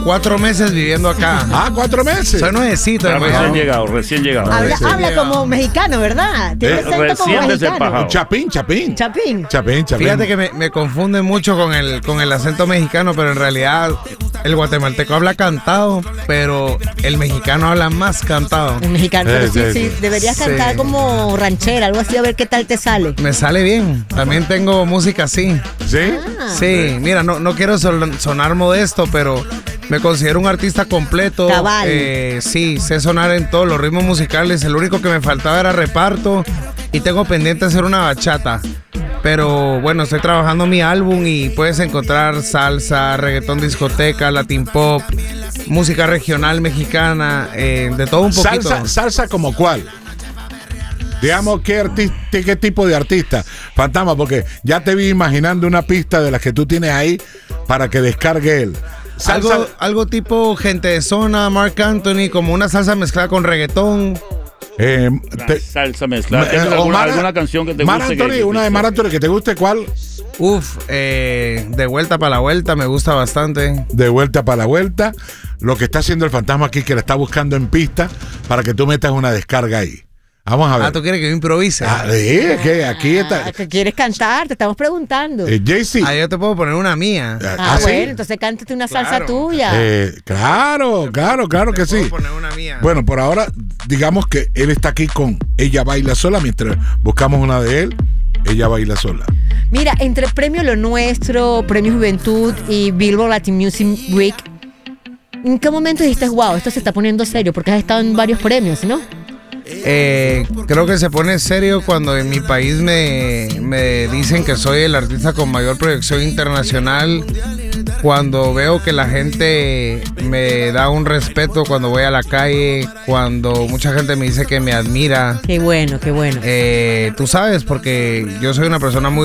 4 meses viviendo acá. 4 meses. Soy nuevecito. Recién llegado. Habla como mexicano, ¿verdad? Tiene acento como recién mexicano. desempajado. Chapín. Fíjate que me confunde mucho con el acento mexicano, pero en realidad el guatemalteco habla cantado, pero el mexicano habla más cantado. El mexicano, pero Sí. sí, deberías cantar como ranchera, algo así, a ver qué tal te sale. Me sale bien. También tengo música así. ¿Sí? Sí, mira, no quiero sonar modesto, pero me considero un artista completo. Cabal. Sí, sé sonar en todos los ritmos musicales. El único que me faltaba era reparto y tengo pendiente hacer una bachata. Pero bueno, estoy trabajando mi álbum y puedes encontrar salsa, reggaetón, discoteca, latin pop, música regional mexicana, de todo un poquito. ¿Salsa como cuál? Digamos, ¿qué tipo de artista? Fantasma, porque ya te vi imaginando una pista de las que tú tienes ahí para que descargue él. Algo tipo Gente de Zona, Marc Anthony, como una salsa mezclada con reggaetón. Salsa mezclada. ¿Tienes alguna canción que te Mar guste? Anthony, una de Mar Anthony que te guste, ¿cuál? De Vuelta para la Vuelta, me gusta bastante. De Vuelta para la Vuelta. Lo que está haciendo el fantasma aquí, que le está buscando en pista para que tú metas una descarga ahí. Vamos a ver. ¿Tú quieres que yo improvise? Que aquí está. ¿Qué quieres cantar? Te estamos preguntando. JC. Yo te puedo poner una mía. ¿Sí? Bueno, entonces cántate una salsa tuya. Claro que sí. Puedo poner una mía. Bueno, por ahora, digamos que él está aquí con Ella Baila Sola, mientras buscamos una de él, Ella Baila Sola. Mira, entre Premio Lo Nuestro, Premio Juventud y Billboard Latin Music Week, ¿en qué momento dijiste, wow, esto se está poniendo serio? Porque has estado en varios premios, ¿no? Creo que se pone serio cuando en mi país me dicen que soy el artista con mayor proyección internacional, cuando veo que la gente me da un respeto cuando voy a la calle, cuando mucha gente me dice que me admira. Qué bueno. Tú sabes, porque yo soy una persona muy